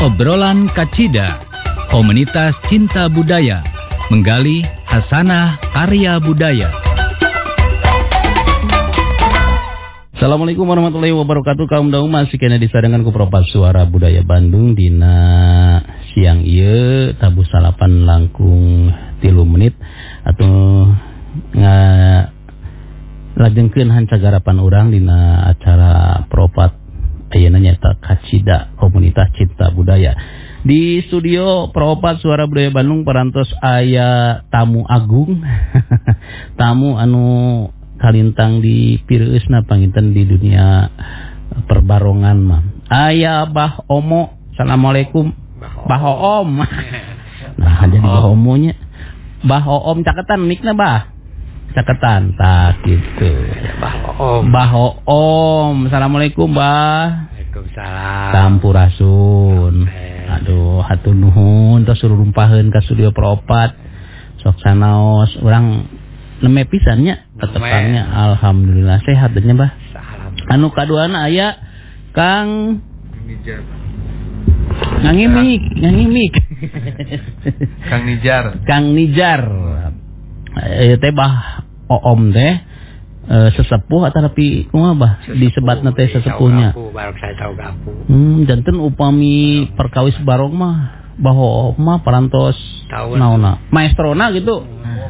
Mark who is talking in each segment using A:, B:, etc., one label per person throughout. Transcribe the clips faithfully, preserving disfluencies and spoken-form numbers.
A: Obrolan Kacida, komunitas cinta budaya, menggali hasanah karya budaya.
B: Assalamualaikum warahmatullahi wabarakatuh. Kaum daum masih kena disarangan ku Propat Suara Budaya Bandung dina siang ieu tabu salapan langkung tilu menit atau nga lajengkeun hancagarapan urang dina acara Propat ayeuna nyata Kacida, komunitas cinta budaya. Di studio Propat Suara Budaya Bandung parantos aya tamu agung tamu anu kalintang di pireusna panginten di dunia perbarongan mah. Aya Bah Omo. Assalamualaikum. Bah Om. Nah, jadi Bah Omonya. Bah Om caketan mikna Bah. Caketan tak gitu.
C: Bah Om.
B: Bah Om. Assalamualaikum Bah.
C: Waalaikumsalam.
B: Sampurasun. Aduh, hatur nuhun tos suruh rumpaheun ka studio Propat. Sok sanaos urang neme pisannya tetepangnya alhamdulillah sehat nya Bah. Anu kaduana aya Kang
C: Nijar.
B: Ngangimik, ngangimik.
C: Kang Nijar.
B: Kang Nijar. Eh teh Bah Oom teh e, sesepuh atau tapi kumaha Bah disebatna teh sesepuhnya.
C: Barok saya tahu gapu.
B: Hmm, janten upami perkawis barong mah Bah Oom mah parantos naonna maestrona gitu.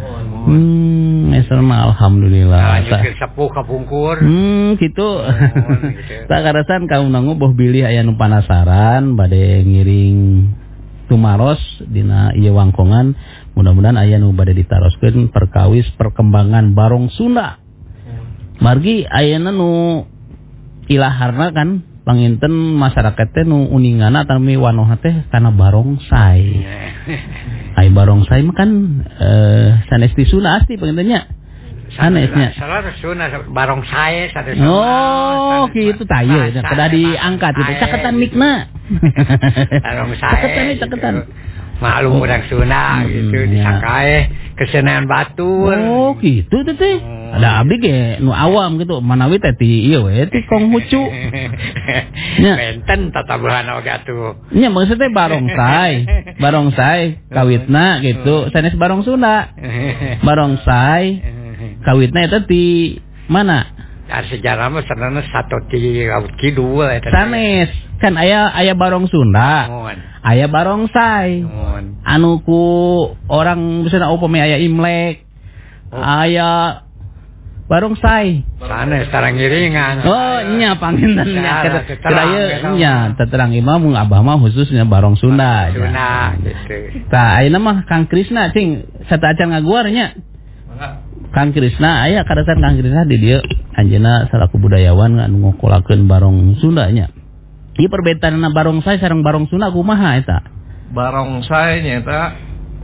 B: Hmm, maestrona alhamdulillah.
C: Lanjut sepuh kapungkur.
B: Hmm, gitu. Tak karasan kaum nangu boh bilih aya nu panasaran bade ngiring tumaros dina ieu wangkongan. Mudah-mudahan aya nu bade ditaroskeun perkawis perkembangan barong Sunda. Margi ayeuna nu ilaharna kan panginten masyarakat teh nu uningana tami wanoha teh kana barongsai. Ai barongsai mah kan eh sanes ti Sunda asli pangintennya. Sanesnya.
C: Salah Sunda barongsai sanes.
B: Oh, kitu tah ieu kada diangkat gitu. Caketan mikna.
C: Barongsai.
B: Caketan caketan.
C: Maklum orang Sunda gitu disangkae kesenian batur.
B: Oh gitu tuh teh. Ada abdi ge nu awam gitu manawi teh ti ieu we ti kong hucu. Nya
C: benten tatabuhan oge atuh.
B: Nya maksud teh barongsai. Barongsai kawitna gitu. Sanes barong Sunda. Barongsai kawitna eta ti mana?
C: Ari sejarah mah sebenarnya satu ti laut kidul eta.
B: Sanes kan aya aya barong Sunda. Aya barongsai. Anu ku orang misalnya upami aya Imlek. Oh. Aya barongsai.
C: Sanes sareng ngiringan.
B: Oh, nya pangintennya kada ieu nya teterang imam mung abah mah khususnya barong Sunda.
C: Sunda gitu.
B: Tah ayeuna mah Kang Krisna cing sataacan ngaguar nya. Kang Krisna aya karasan Kang Krisna di dieu anjeunna salaku budayawan anu ngokolakeun barong Sunda nya. Ieu perbedaanna barongsai sareng barong Sunda kumaha eta?
D: Barongsai nyata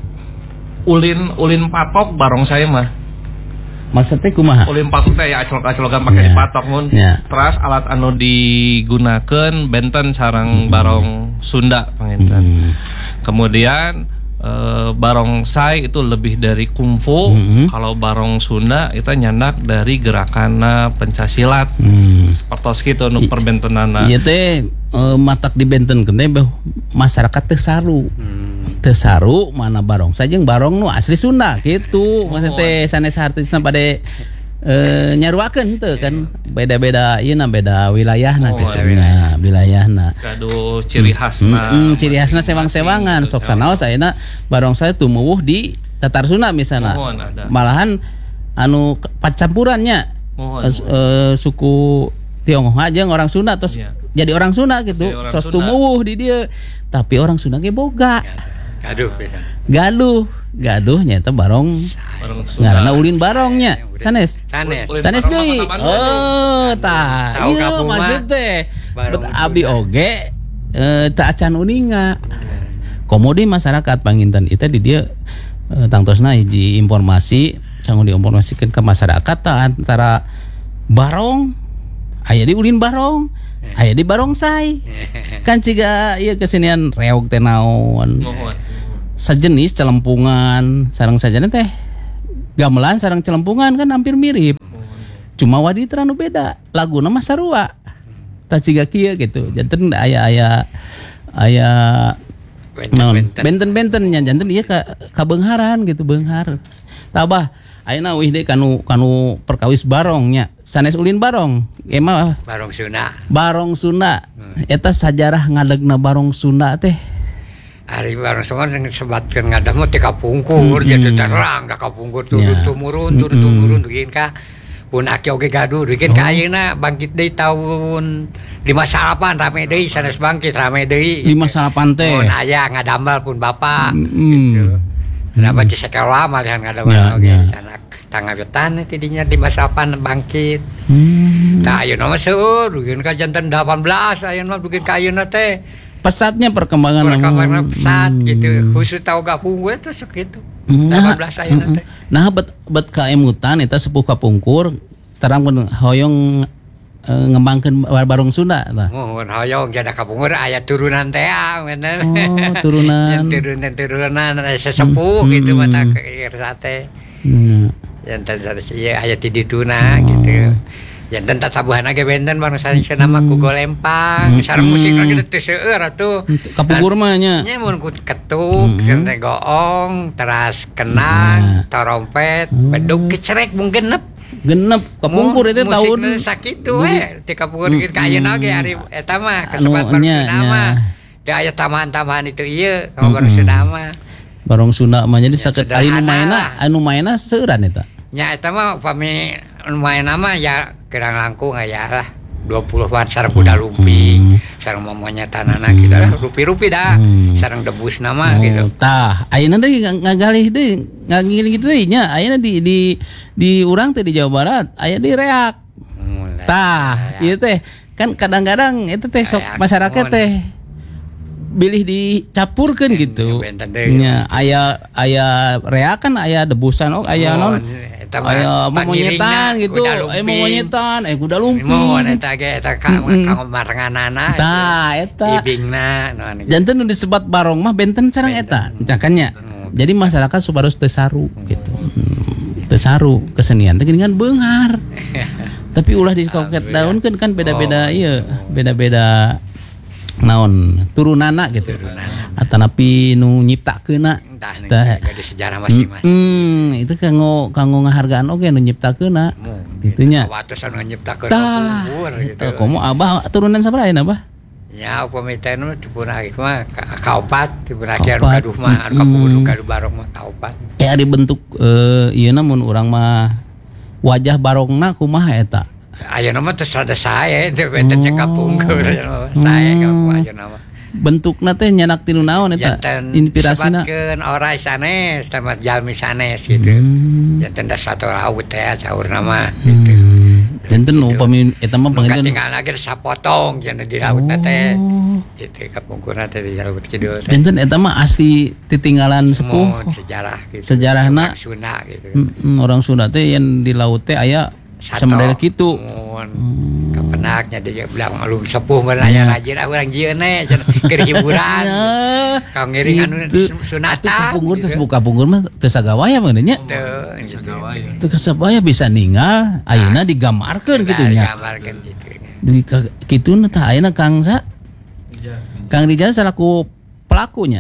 D: ulin ulin patok barongsai mah.
B: Maksudnya kumaha?
D: Ulin patok teh ya acolok-acolokan pake yeah. dipatok mun. Yeah. Terus alat anu digunakeun benten sareng mm. barong Sunda panginten. Mm. Kemudian e, barongsai itu lebih dari kungfu. Mm-hmm. Kalau barong Sunda itu nyandak dari gerakan pencaksilat. Mm. Sepertos kitu nu perbentenana.
B: Ieu teh e, matak dibentenkeun teh masyarakat teu saru. Hmm. Teu saru mana barong sajeng barong nu asli Sunda gitu. Oh. Maksudna teh sanes artisna bade e, nyaruakeun teu kan beda-beda ieu na beda wilayahna oh, gitu. Nah, wilayahna.
D: Kado ciri khasna.
B: Mm, mm, ciri khasna sewang-sewangan sok sanaos ayeuna barongsai tumuwuh di Tatar Sunda misalna. Oh, malahan anu pacampurannya oh, e, e, suku Tionghoa aja orang Sunda terus yeah. jadi orang Sunda gitu. Orang sos tumuwuh di dia. Tapi orang Sunda ge boga.
C: Gaduh pisan.
B: Gaduh, gaduh nyata barong. Ngaranna ulin barongnya. Sanes.
C: Sanes.
B: Sanes deui. Oh, tah. Ieu maksud teh. Bet abdi oge eh teu acan uninga. Komodi masyarakat panginten itu di dia eh, tangtosna hiji informasi kanggo diinformasikeun ke masyarakat tah antara barong aya di ulin barong, aya di barongsai. Kan ciga ieu kesenian reog teh naon. Sajenis celempungan, sareng sajana teh gamelan sareng celempungan kan hampir mirip. Cuma waditra nu beda. Laguna mah sarua. Tah ciga kieu gitu. Janten aya-aya aya naon benten-bentennya janten ieu ka kabeungharan gitu beunghar. Tabah ayeuna euih deui kanu kanu perkawis barongnya sanes ulin barong emang
C: barong Sunda.
B: Barong Sunda hmm. Eta sajarah ngadegna barong Sunda teh
C: ari barong Sunda sebatkeun ngadah mah teh kapungkur mm-hmm. Jadi terang da kapungkur turun yeah. Tumurun turun mm-hmm. Tumurun dugiin ka pun aki oge gaduh dugiin ka ayeuna bangkit deui tahun lima salapan rame deui sanes bangkit rame deui
B: lima salapan teh
C: mun aya ngadambal pun bapak
B: mm-hmm.
C: Gitu. Kenapa hmm. sekolah malihan ngadambal oge di sana tanggawetan tidinya di masa pan bangkit. Hmm. Tah ayeuna mah seueur dugiin ka janten delapan belas ayeuna mah dugiin ka ayeuna teh.
B: Pesatnya perkembangan
C: perkembangan pesat hmm. Gitu. Khusus tahu gapung gue tuh segitu. delapan belas ayeuna teh.
B: Nah bet bet ka emutan eta sepuh kapungkur terang hoyong e, ngembangkeun barong Sunda tah.
C: Mun hoyong jada kapungkur aya turunan teh bener.
B: Oh, turunan.
C: turunan-turunan sesepuh hmm. Gitu mata kirsa teh. Hmm. Jantan iya aya ti dituna oh. Gitu. Jantan tatabuhan ge benten bang sanes nama ku golempang. Hmm. Sareng musik lagi teh seueur atuh.
B: Kapungkur mah nya.
C: Nya mun ku ketuk, sareng hmm. Goong, teras kenang, hmm. Trompet, hmm. Bedug kecerek mung genep.
B: Genep kapungkur itu tahun
C: musik sakitu we ti kapungkur hmm. Ka ayeuna ge ari eta mah kasebat barong Sunda mah. Teu aya tambahan-tambahan itu ieu ka barong Sunda mah.
B: Barong Sunda mah jadi saket anu maena anu maena seueuran eta.
C: Nya eta mah upami anu maena mah ya kerang langkung aya lah dua puluh pan sareng kuda lumping, sareng momonya tanana kitu lah rupi-rupi dah, sareng debus nama gitu.
B: Tah, ayeuna deui ngagalih deui, ngagini kitu deui nya, ayeuna di di di urang teh di Jawa Barat, aya deui reak. Tah, ieu teh kan kadang-kadang itu teh sok masyarakat teh bilih dicampurkeun gitu. Nya aya aya reak kan aya debusan oh aya non aya momonyetan gitu, aya momonyetan, aya kuda lumping.
C: Mohon eta ge eta ka marenganana.
B: Tah, eta.
C: Ibingna naon.
B: Janten nu disebat barong mah benten sareng eta. Makanya jadi masyarakat supados teu saru gitu. Teu saru kesenian teh geuningan beunghar. Tapi ulah dikoket daunkeun kan beda-beda ieu, beda-beda naon turunana gitu. Atanapi nu nyiptakeunna
C: tah di sejarah masing-masing.
B: Hmm, itu kanggo kanggo ngahargaan oge nu nyiptakeunna. Kitu nya.
C: Wates anu nyiptakeun kubur gitu.
B: Komo abah turunan sabaraha ayeuna abah?
C: Ya upami teh nu dipurake mah kaopat, dipurake anu gaduh mah anu kapungkur gaduh barong mah kaopat.
B: Ya di bentuk eh ieuna mun urang mah wajah barongna kumaha eta?
C: Ayeuna mah teu sada sae teh benten cek kapungkur sae ka ayeuna mah.
B: Bentukna teh nyanak ti nu naon eta inspirasina
C: sebatkeun orai sanes tamat jalmi sanes gitu. Janten da satu laut teh saurna mah gitu.
B: Janten upami eta mah pangajian
C: tinggal lagi sapotong janten di laut teh. Gitu kapungkurna teh di laut kidul.
B: Janten eta mah asli titinggalan sepuh
C: sejarah gitu.
B: Sejarahna
C: Sunda gitu.
B: Orang Sunda teh yang di laut teh aya samodel kitu.
C: Kapenaknya dia bilang alum sepuh beulanya rajin urang jieun we keur hiburan. Kang ngiring anu sunatan.
B: Kapungkur teh buka pungkur mah teu sagawaya mah nya.
C: Teu sagawaya.
B: Teu sagawaya bisa ninggal ayeuna digambarkeun kitu nya.
C: Digambarkeun kitu.
B: Di kituna tah ayeuna Kang Sa. Kang Rijal salaku pelakunya.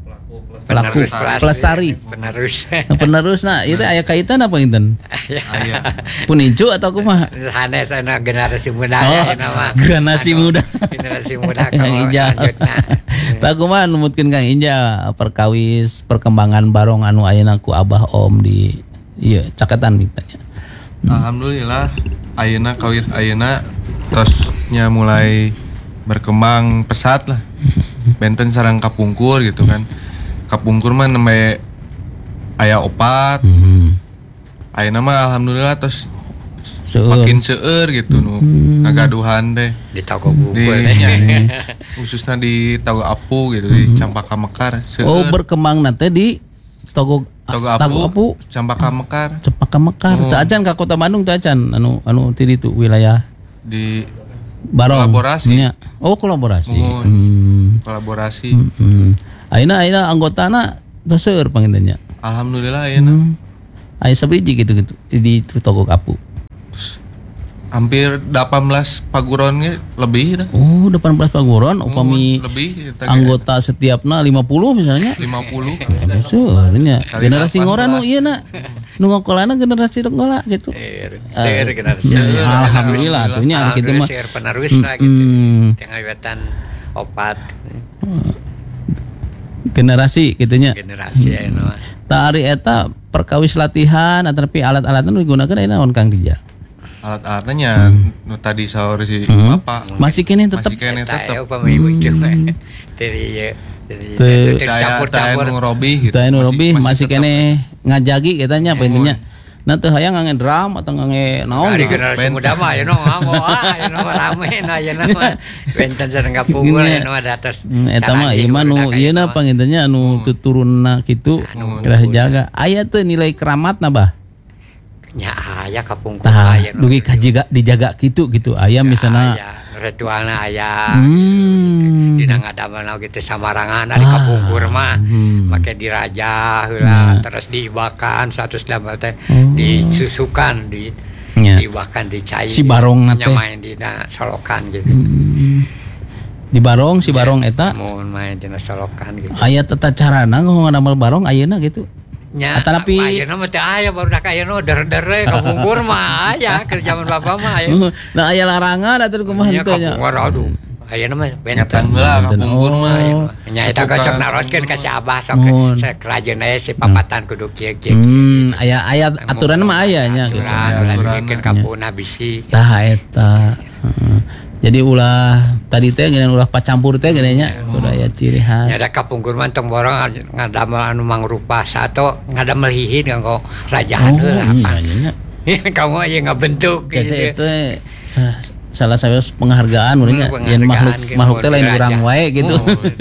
B: Pelaku pelestari
C: penerus
B: penerus nah itu aya kaitan apa inten aya pun hijau atau kumaha
C: sanes ana generasi muda ya nama
B: generasi muda
C: generasi muda Kang Ijal
B: tah kumaha numutkeun Kang Ijal perkawis perkembangan barong anu ayeuna ku Abah Om di ieu Caketan ditanya.
E: Alhamdulillah ayeuna kawit ayeuna tos nya mulai berkembang pesat lah benten sareng kapungkur gitu kan. Kapungkur mah nembe aya opat. Mm-hmm. Ayeuna mah alhamdulillah tos seueur. Makin seueur gitu nu mm-hmm. ngagaduhan teh
C: di Tago Buku
E: teh. Khususnya di Tago Apu gitu mm-hmm. di Campaka Mekar seueur.
B: Oh berkembangna teh di Tago
E: Tago Apu, Tago Apu Campaka Mekar.
B: Campaka Mekar. Oh. Teu acan ka Kota Bandung teu acan anu anu ti ditu wilayah
E: di
B: barong.
E: Kolaborasi.
B: Ya. Oh kolaborasi.
E: Oh, hmm. Kolaborasi.
B: Hmm. Ayeuna ayeuna anggotana teu seueur pangintennya.
E: Alhamdulillah ayeuna. Hmm.
B: Aya sabiji gitu-gitu di Tago Apu.
E: hampir delapan belas paguronnya lebih dah.
B: Oh, delapan belas paguron upami
E: oh, lebih
B: anggota setiapna lima puluh misalnya.
E: lima puluh.
B: Sebenarnya generasi ngora nu ieu na. Nu ngokolana generasi ngola gitu.
C: Seueur generasi.
B: Alhamdulillah atunya kitu mah.
C: Seueur penerus lah gitu. Tengah wetan opat.
B: Generasi gitunya.
C: Generasi anu.
B: Tah ari eta perkawis latihan atapi alat-alatna nu digunakeun aya naon Kang Rijal?
E: Alat-alatnya hmm. tadi saur si hmm. Bapak
B: masih kene tetep
E: masih kene tetep
C: upami ujung dari dari
E: campur-campur
B: ngorobi gitu ngorobi masih kene ngajagi katanya apa intinya nah teu hayang ngange drum atau ngange naon
C: dari generasi muda mah aya nu ah aya nu rame na aya nu benten sareng kapungkur aya nu ada atas
B: eta mah ieu mah nu ieu na pangintennya anu tuturunna kitu kira jaga aya teu nilai keramatna bah
C: nya aya kapungkur
B: aya dugi kajiga dijaga kitu gitu aya misalna
C: ritualna aya dina ngadamel gitu samarangan ari kapungkur mah make dirajah heula terus diibakan satus damel teh disusukan di diibakan dicai
B: si barong teh
C: main dina solokan gitu
B: di barong si barong eta
C: mun main dina solokan gitu
B: aya tata carana ngadamel barong ayeuna gitu
C: nya tapi ayeuna mah teh aya barudak ayeuna der-dere kapungkur mah aya keur zaman Bapak mah aya.
B: Nah aya larangan atuh kumaha henteu nya.
C: Kapungkur aduh. Ayeuna mah
E: benteng heula kapungkur mah.
C: Nya eta gosok naroskeun ka si Abah sok sakerajeun aya si papatan kudu kieu-kieu.
B: Hmm aya aya aturan mah aya nya gitu.
C: Aturan bikin kapuna bisi.
B: Tah eta. Jadi ulah tadi teh geuna ulah pacampur teh geuna nya budaya ciri khas.
C: Nya da kapungkur mah tong borong ngadamel anu mangrupa sato ngadamel hihin kanggo rajahan heula apa. Kamu aya ngabentuk
B: gitu. Itu salah satu penghargaan urang yen makhluk makhluk teh lain urang wae gitu.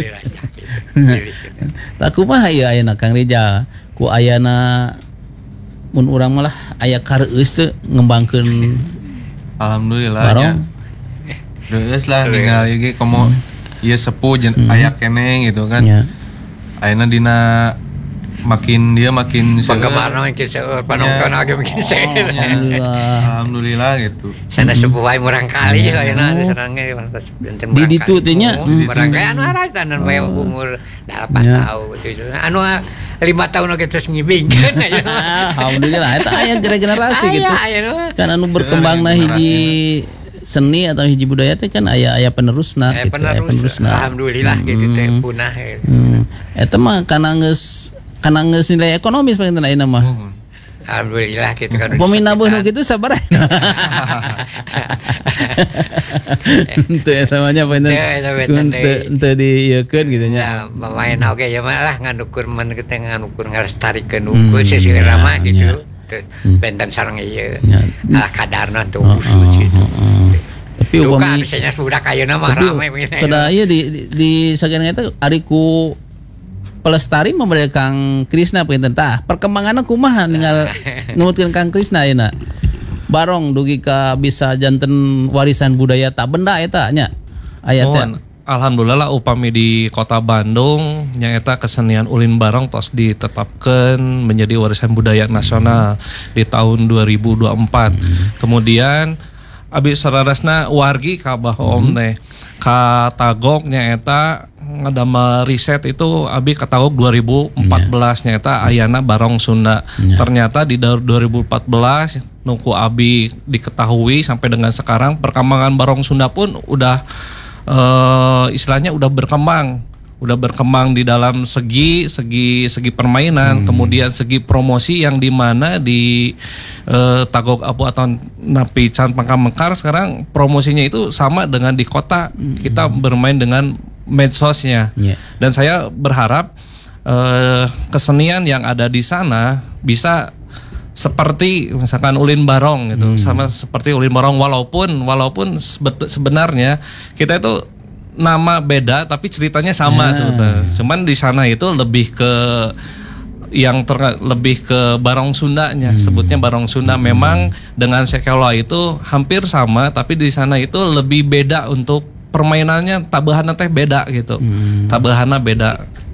B: Tah kumaha ieu ayeuna Kang Rijal ku ayana mun urang mah lah aya kareueus teu ngembangkeun
E: alhamdulillah nya. Terus lah ningali ge komo ieu sepuh jeung aya keneng gitu kan. Ayeuna dina makin dia makin
C: penggemarna makin seueur panonton age makin seueur.
E: Alhamdulillah gitu.
C: Sana sepuh wae murang kali ayeuna sareng ge benten
B: di ditu teh nya
C: murang kali anu aratan bae umur delapan tahun anu lima tahun oge teh ngibingkeun ayeuna.
B: Alhamdulillah eta aya generasi gitu. Kan anu berkembangna hiji seni atau hiji budaya teh kan aya aya penerusna
C: gitu penerus, penerusna alhamdulillah hmm. gitu teh punah
B: hmm. eta mah kana geus kana geus nilai ekonomis paling teh ayeuna mah
C: alhamdulillah gitu kan
B: pemina beuh kitu sabaraha teu eta mah nya paling teu dieukeun kitu nya
C: pemain oge ya mah lah nganukur men teh nganukur ngalestarikeun unggul seseueurna mah gitu benten sareng ieu ah kadarna tuh gitu.
B: Tapi
C: upami misalnya budak ayeuna mah rame begini.
B: Kada ieu di di sageuna eta ari ku pelestari memberi Kang Krisna pinten tah perkembanganna kumaha ninggal numutkeun Kang Krisna ayeuna. Barong dugi ka bisa janten warisan budaya tak benda eta nya. Aya teh.
D: Alhamdulillah upami di Kota Bandung nyaeta kesenian ulin barong tos ditetapkan menjadi warisan budaya nasional di tahun dua ribu dua puluh empat. Hmm. Kemudian abi sararasna wargi ka Abah Om teh ka Tagog nyaeta ngadamel riset itu abi ka Tagog dua ribu empat belas yeah. nyaeta ayana barong Sunda. Yeah. Ternyata di dua ribu empat belas nuku abi diketahui sampai dengan sekarang perkembangan barong Sunda pun udah Uh, istilahnya udah berkembang, udah berkembang di dalam segi segi segi permainan, hmm. kemudian segi promosi yang dimana di uh, Tagog Apu atau Napi Can Pangkamekar sekarang promosinya itu sama dengan di kota. hmm. Kita bermain dengan medsosnya, yeah. dan saya berharap uh, kesenian yang ada di sana bisa seperti misalkan ulin barong gitu, hmm. sama seperti ulin barong walaupun walaupun sebenarnya kita itu nama beda tapi ceritanya sama yeah. sebetulnya. Cuman di sana itu lebih ke yang ter, lebih ke barong Sundanya, hmm. sebutnya barong Sunda. Hmm. Memang dengan sekolah itu hampir sama tapi di sana itu lebih beda untuk permainannya, tabahana teh beda gitu. Hmm. Tabahana beda.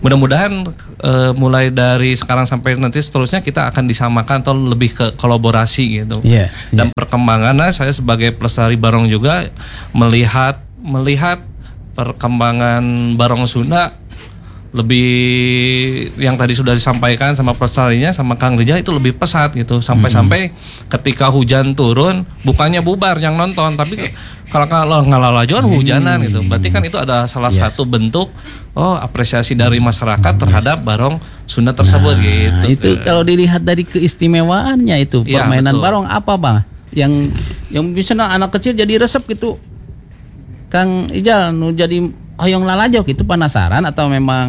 D: mudah-mudahan uh, mulai dari sekarang sampai nanti seterusnya kita akan disamakan atau lebih ke kolaborasi gitu.
B: Yeah,
D: Dan
B: yeah.
D: perkembangannya saya sebagai pelestari barong juga melihat melihat perkembangan barong Sunda lebih yang tadi sudah disampaikan sama pelestarinya sama Kang Rijal itu lebih pesat gitu, sampai-sampai mm-hmm. ketika hujan turun bukannya bubar yang nonton, tapi kalau kalau ngalalajuan hujanan gitu, berarti kan itu ada salah yeah. satu bentuk oh apresiasi dari masyarakat terhadap barong Sunda tersebut nah, gitu.
B: Itu kalau dilihat dari keistimewaannya itu
D: ya,
B: permainan
D: betul.
B: barong apa bang? Yang yang bisa anak kecil jadi resep gitu, Kang Ijal nu jadi hoyong lalajok itu penasaran atau memang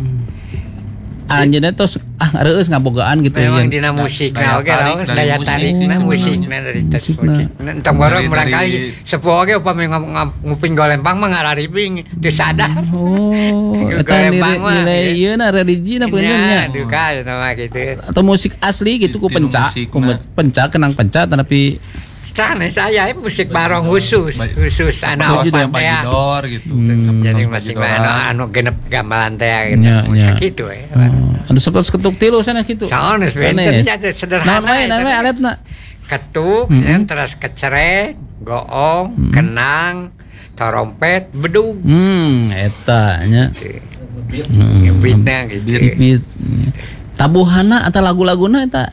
B: anjeunna tos ah ngeureus ngabogaan gitu
C: memang
B: yang
C: dina musik nah oke lawan daya tarikna musikna dari tes musik entong bareng barangkali sepuh oge upami nguping golempang mah ngarariping teu sadar
B: oh eta nilai ieu na religina peunnya
C: duka nama gitu
B: atau musik asli gitu ku penca ku penca kenang penca tapi
C: sana saya musik barong khusus khusus anak
E: apa ya gitu
C: jadi masing mana anu genep gamelan teh musik gitu ya
B: ada seperti ketuk tilu sana gitu
C: sana sebenarnya sederhana
B: namanya namanya aletna
C: ketuk terus kecerek goong kenang trompet bedug
B: hmm eta nya
C: beatnya gitu
B: beat tabuhana atau lagu-laguna eta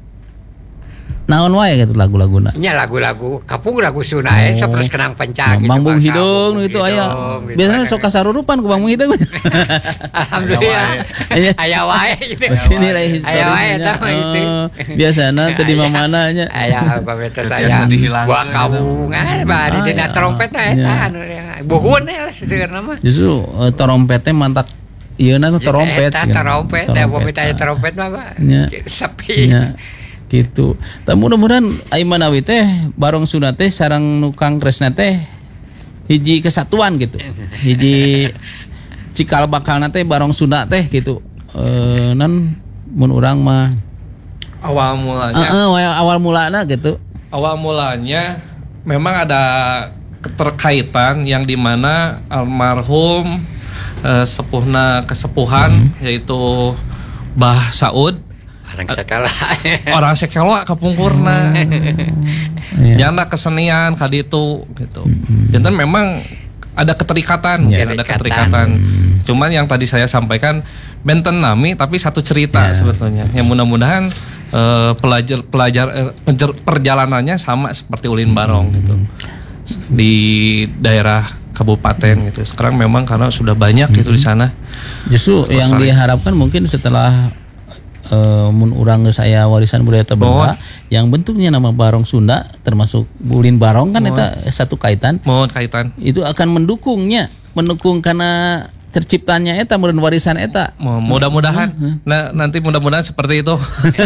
B: naon wae gitu lagu-laguna.
C: Nya lagu-lagu kapung lagu Sunda eh terus kenang penca gitu.
B: Bang Bung Hidung itu aya. Biasanya sok kasarurupan ku Bang Bung Hidung.
C: Alhamdulillah. Aya wae gitu.
B: Nilai historis.
C: Aya wae eta itu.
B: Biasana teu di mana nya.
C: Aya pameta saya. Gua kabung ah bari dina trompet eta anu buhun lah sebenarnya mah.
B: Justru trompetnya mantap. Ieu na trompet.
C: Eta trompet, da pameta trompet mah sepi.
B: Gitu. Tak mudah-mudahan ai manawi teh barong Sunda teh sareng nu Kang Kresna teh hiji kesatuan gitu. Hiji cikal bakalna teh barong Sunda teh gitu. E, nan mun urang mah
D: awal mulanya
B: uh, uh, awal mulanya gitu.
D: Awal mulanya memang ada keterkaitan yang dimana almarhum uh, sepuhna kesepuhan hmm. yaitu Bah Saud
C: orang sekala
D: orang sekala kapungkurna
B: yeah.
D: nyana kesenian kali itu gitu mm-hmm. dan memang ada keterikatan yeah. ada keterikatan mm. cuman yang tadi saya sampaikan benten nami tapi satu cerita yeah. sebetulnya yang mudah-mudahan uh, pelajar pelajar uh, perjalanannya sama seperti Ulin Barong mm. gitu di daerah kabupaten gitu sekarang memang karena sudah banyak mm-hmm. gitu di sana
B: justru Terus yang sari. diharapkan mungkin setelah Uh, mun urang geus aya warisan budaya Tabenda yang bentuknya nama barong Sunda termasuk Ulin Barong kan eta satu kaitan.
D: Mohon kaitan.
B: Itu akan mendukungnya, mendukung karena terciptanya eta mun warisan eta.
D: Mudah-mudahan hmm. nah nanti mudah-mudahan seperti itu.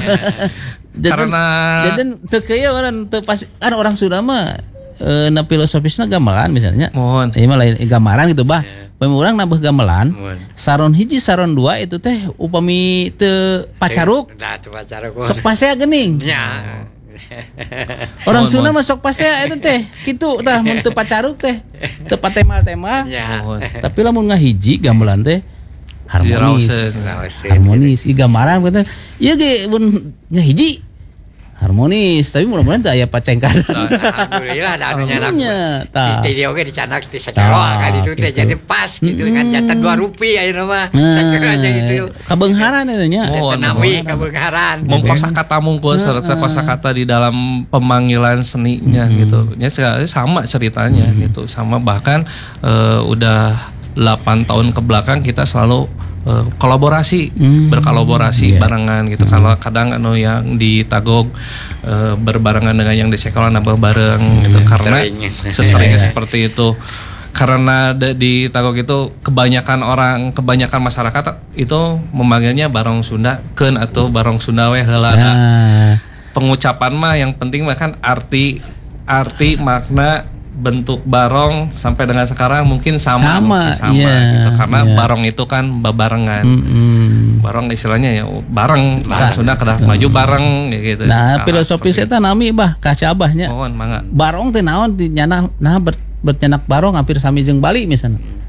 D: Karena
B: jadi teu kieu orang teu pas kan orang Sunda mah e, na filosofisna gamelan misalnya.
D: Mohon.
B: Ieu mah lain gambaran gitu bah. Pemi urang nambah gamelan, saron hiji saron dua itu teh upami teu pacaruk. Sok pasea geuning.
C: Ya.
B: Orang Sunda mah sok pasea eta teh kitu tah mun teu pacaruk teh. Teu patemal-temal.
C: Ya.
B: Tapi lamun ngahiji gamelan teh harmonis. Harmonis i gambaran bener. Ieu ge mun ngahiji harmonis, tapi mudah-mudahan teu aya pacengkan.
C: Alhamdulillah da anu nya. Di video ge dicanak di sakelo kali itu teh jadi pas gitu kan jatah dua rupiah ayeuna mah. Sakelo aja gitu.
B: Kabeungharan eta nya.
C: Oh, nami kabeungharan.
D: Mung kosakata mungkul serta kosakata di dalam pemanggilan seninya gitu. Nya sama ceritanya gitu. Sama bahkan uh, udah delapan tahun ke belakang kita selalu Uh, kolaborasi, hmm. berkolaborasi yeah. barengan gitu. Hmm. Kalau kadang anu yang di Tagog uh, berbarengan dengan yang di sekolah nambah bareng hmm. gitu karena seseringnya yeah. seperti itu. Karena di Tagog itu kebanyakan orang, kebanyakan masyarakat itu memanggilnya barong Sunda keun atau barong Sunda we heula. Ah. Pengucapan mah yang penting mah kan arti arti makna bentuk barong sampai dengan sekarang mungkin sama
B: sama,
D: mungkin sama
B: yeah,
D: gitu karena
B: yeah.
D: barong itu kan barengan
B: mm-hmm.
D: barong istilahnya ya bareng nah, Sunda kedah mm-hmm. maju bareng ya gitu.
B: Nah, filosofis eta nami bah kasih abahnya.
D: Mohon mangga.
B: Barong teh naon di nyana nah ber, bernyanak barong hampir sami jeung Bali misalnya.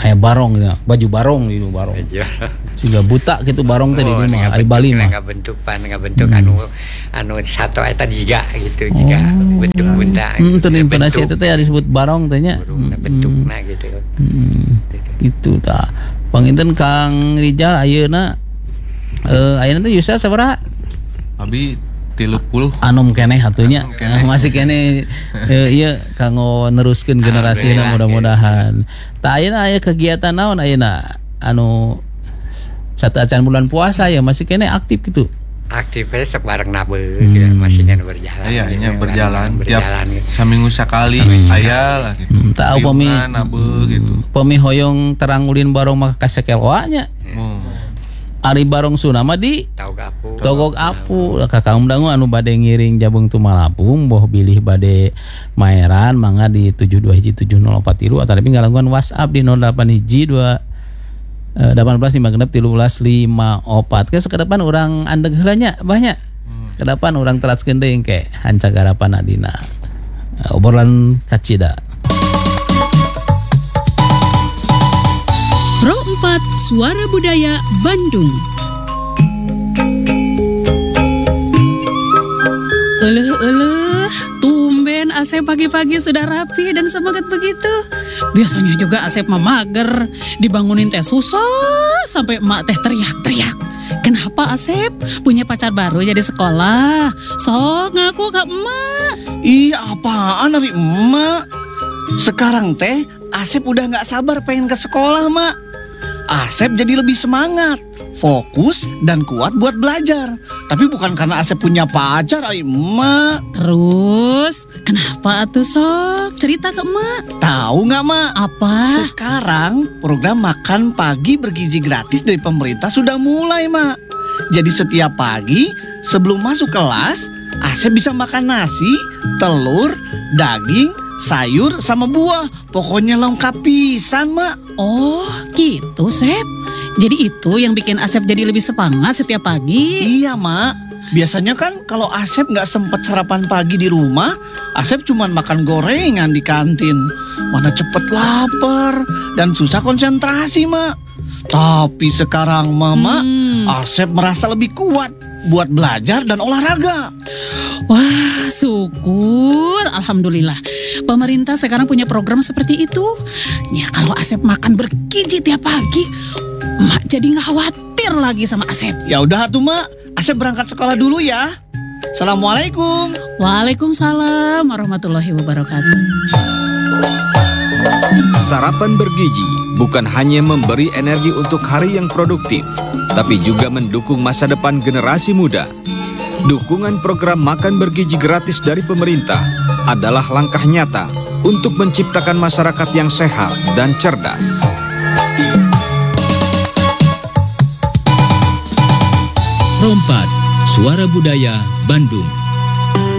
B: aya barong ya, baju barong gitu barong. Juga buta gitu barong tadi
C: oh,
B: di mah ai Bali mah.
C: Enggak bentuk pan, enggak bentuk hmm. anu anu satu eta jiga gitu juga oh, bentuk bunda.
B: Hmm, teu intonasi eta teh disebut barong teh nya.
C: Bentukna gitu.
B: Hmm. Itu tah. Panginten Kang Rijal ayeuna eh ayeuna teh Yusa sabaraha?
E: Abi tilu puluh
B: anom keneh hatunya uh, masih keneh uh, iya kanggo neruskeun generasina mudah-mudahan. Tah ayeuna aya kegiatan naon ayeuna anu sateuacan bulan puasa ya masih keneh aktif gitu.
C: Aktifnya sok bareng nabeu hmm. gitu, masih kan berjalan.
E: Iya,
C: gitu,
E: nya berjalan tiap
C: gitu.
E: Saminggu sakali aya lah gitu.
B: Hmm, tah upami
E: nabeu gitu.
B: Upami hoyong terang ulin barong maka kasekelwanya. Hmm. Ari barong sunama di
C: Togog Apu.
B: Togog Apu. Kakang dangu anu bade ngiring jabung tu Malapung boh bilih bade maeran mangga di tujuh dua hiji tujuh nol empat tilu atau tapi ngalangguan WhatsApp di nol delapan hiji dua delapan belas lima genep tilu belas lima opat. Ke sekedepan orang andeg heulanya banyak. Hmm. Kedepan orang telaskeun deui ke hanca garapan adina. Obrolan kacida.
F: Pro empat Suara Budaya Bandung. Eleh-eleh, tumben Asep pagi-pagi sudah rapi dan semangat begitu. Biasanya juga Asep mah mager, dibangunin teh susah sampai emak teh teriak-teriak. Kenapa Asep? Punya pacar baru jadi sekolah? Sok ngaku ke emak.
G: Iya apaan dari emak? Sekarang teh Asep udah gak sabar pengen ke sekolah mak. Asep jadi lebih semangat, fokus dan kuat buat belajar. Tapi bukan karena Asep punya pacar, ay emak.
F: Terus, kenapa atuh sok? Cerita ke emak.
G: Tahu nggak mak?
F: Apa?
G: Sekarang program makan pagi bergizi gratis dari pemerintah sudah mulai mak. Jadi setiap pagi sebelum masuk kelas, Asep bisa makan nasi, telur, daging, sayur sama buah. Pokoknya lengkap pisan mak.
F: Oh gitu Sep. Jadi itu yang bikin Asep jadi lebih semangat setiap pagi.
G: Iya mak. Biasanya kan kalau Asep gak sempet sarapan pagi di rumah, Asep cuma makan gorengan di kantin. Mana cepet lapar dan susah konsentrasi mak. Tapi sekarang mama hmm. Asep merasa lebih kuat buat belajar dan olahraga.
F: Wah, syukur. Alhamdulillah. Pemerintah sekarang punya program seperti itu. Ya kalau Asep makan bergizi tiap pagi, Mak jadi gak khawatir lagi sama Asep.
G: Ya udah tuh Mak, Asep berangkat sekolah dulu ya. Assalamualaikum.
F: Waalaikumsalam warahmatullahi wabarakatuh.
H: Sarapan bergizi bukan hanya memberi energi untuk hari yang produktif, tapi juga mendukung masa depan generasi muda. Dukungan program makan bergizi gratis dari pemerintah adalah langkah nyata untuk menciptakan masyarakat yang sehat dan cerdas.
A: Pro empat Suara Budaya Bandung.